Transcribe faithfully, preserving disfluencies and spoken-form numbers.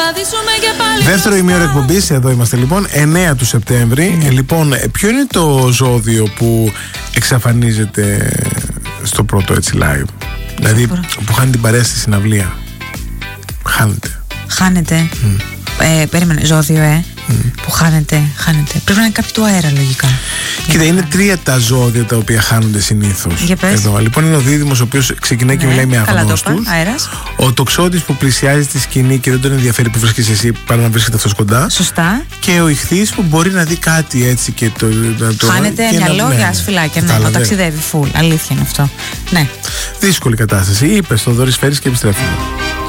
Δεύτερο ημίωρο εκπομπής, εδώ είμαστε λοιπόν, εννέα του Σεπτέμβρη. Mm. Λοιπόν, ποιο είναι το ζώδιο που εξαφανίζεται στο πρώτο έτσι live? Δηλαδή που χάνει την παρέα στη συναυλία. Χάνεται. Χάνεται. Mm. Ε, περίμενε, ζώδιο, ε. Mm. Που χάνεται, χάνεται. Πρέπει να είναι κάποιο του αέρα, λογικά. Κοίτα, είναι τρία τα ζώδια τα οποία χάνονται συνήθως. Για πες. Εδώ. Λοιπόν, είναι ο Δίδυμος, ο οποίος ξεκινάει ναι, και μιλάει με αγνώστους. Ο Τοξότης που πλησιάζει τη σκηνή και δεν τον ενδιαφέρει που βρίσκεσαι εσύ, παρά να βρίσκεται αυτός κοντά. Σωστά. Και ο Ιχθύς που μπορεί να δει κάτι έτσι και το. το χάνεται μυαλό για σφυλάκια. Ναι, ναι, ταξιδεύει φουλ. Αλήθεια είναι αυτό. Ναι. Δύσκολη κατάσταση. Είπε το Δόρις Φέρης και επιστρέφουμε.